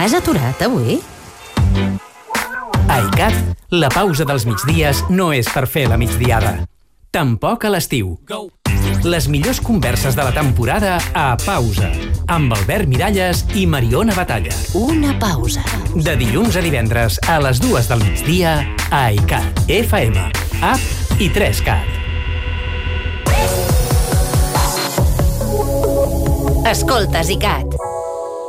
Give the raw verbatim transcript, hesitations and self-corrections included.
T'has aturat avui? A ICAT, la pausa dels migdies no és per fer la migdiada. Tampoc a l'estiu. Les millors converses de la temporada a Pausa, amb Albert Miralles i Mariona Batalla. Una pausa. De dilluns a divendres a les dues del migdia a ICAT, F M, App i tres cat. Escoltes ICAT.